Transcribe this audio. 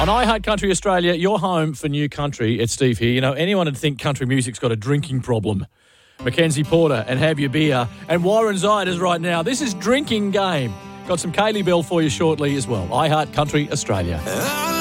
On iHeart Country Australia, your home for new country. It's Steve here. You know, anyone would think country music's got a drinking problem. Mackenzie Porter and Have Your Beer and Warren Ziders right now. This is Drinking Game. Got some Kaylee Bell for you shortly as well. iHeart Country Australia.